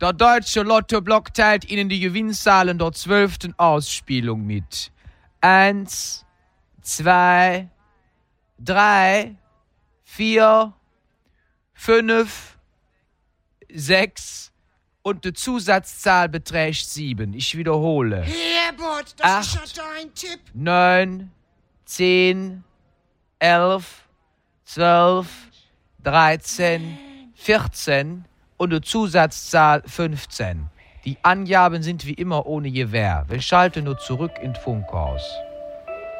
Der deutsche Lottoblock teilt Ihnen die Gewinnzahlen der 12. Ausspielung mit. 1, 2, 3, 4, 5, 6 und die Zusatzzahl beträgt 7. Ich wiederhole. Herbert, das ist 8, ja dein Tipp. 9, 10, 11, 12, 13, 14 und die Zusatzzahl 15. Die Angaben sind wie immer ohne Gewähr. Wir schalten nur zurück in Funkhaus.